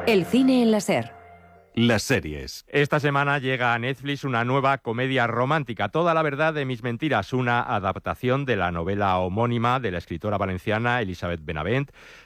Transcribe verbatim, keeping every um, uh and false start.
El cine en la SER. Las series. Esta semana llega a Netflix una nueva comedia romántica, Toda la verdad de mis mentiras, una adaptación de la novela homónima de la escritora valenciana Elisabeth Benavent,